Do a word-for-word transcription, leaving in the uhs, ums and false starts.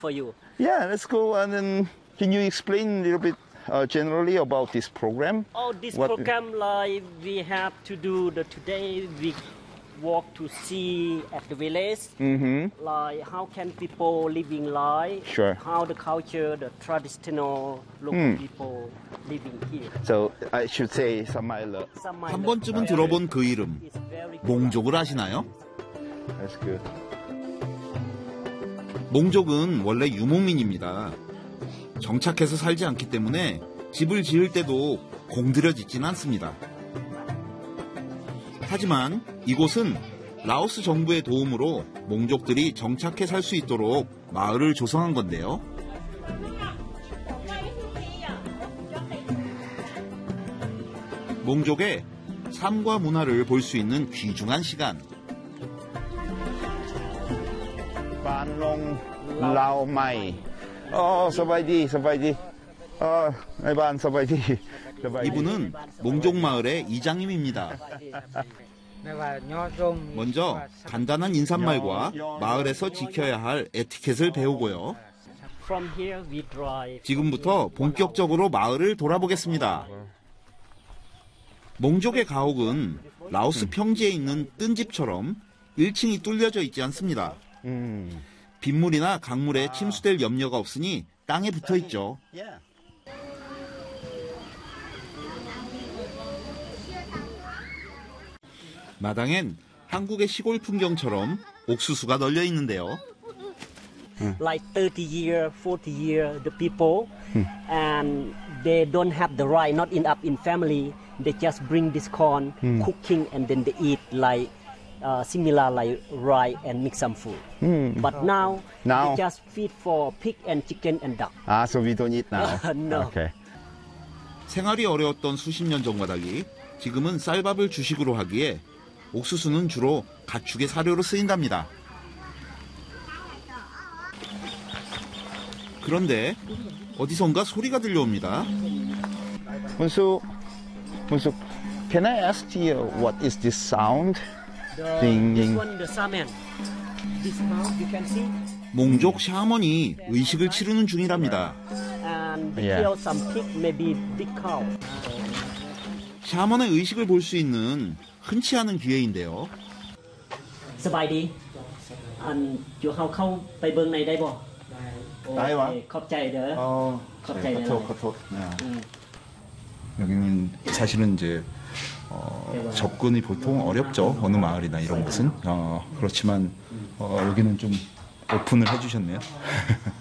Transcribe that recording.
for you. Yeah, let's go and then can you explain a little bit uh, generally about this program? Oh, this What- program, like we have to do the today we walk to see at the village, Mm-hmm. like how can people living like, Sure. how the culture, the traditional local people living here. So I should say Samaila. Some 한 번쯤은 들어본 그 이름, is very good. 몽족을 아시나요? That's good. 몽족은 원래 유목민입니다. 정착해서 살지 않기 때문에 집을 지을 때도 공들여 짓진 않습니다. 하지만 이곳은 라오스 정부의 도움으로 몽족들이 정착해 살 수 있도록 마을을 조성한 건데요. 몽족의 삶과 문화를 볼 수 있는 귀중한 시간. Banlong Lao Mai. Oh, sabay sabay 어, 반 sabay 이분은 몽족 마을의 이장님입니다. 먼저 간단한 인사말과 마을에서 지켜야 할 에티켓을 배우고요. From here we drive. 지금부터 본격적으로 마을을 돌아보겠습니다. 몽족의 가옥은 라오스 평지에 있는 뜬 집처럼 일 층이 뚫려져 있지 않습니다. 음. 빗물이나 강물에 침수될 염려가 없으니 땅에 붙어 있죠. 마당엔 한국의 시골 풍경처럼 옥수수가 널려 있는데요. Like thirty year, forty year, the people, and they don't have the right, not in up in family. They just bring this corn, cooking, and then they eat like uh, similar like rice and mix some food. But now, Now? they just feed for pig and chicken and duck. Ah, so we don't eat now. No. Okay. 생활이 어려웠던 수십 년 전과 달리 지금은 쌀밥을 주식으로 하기에 옥수수는 주로 가축의 사료로 쓰인답니다. 그런데 어디선가 소리가 들려옵니다. Munsu, Munsu, can I ask you what is this sound? The, Ding, this ding. one, the salmon. This now you can see, 몽족 샤머니 의식을 치르는 중이랍니다. and they Yeah. kill some pig, maybe big cow. 샤먼의 의식을 볼 수 있는 흔치 않은 기회인데요. สบายดีอันอยู่เขาเข้าไปเบิ่งในได้บ่ได้วะโอเคขอบใจเด้อ 어, 갑자기 네, 내려와요. 커톡, 네. 음. 여기는 사실은 이제 어, 접근이 보통 어렵죠. 어느 마을이나 이런 곳은. 어, 그렇지만 어, 여기는 좀 오픈을 해주셨네요.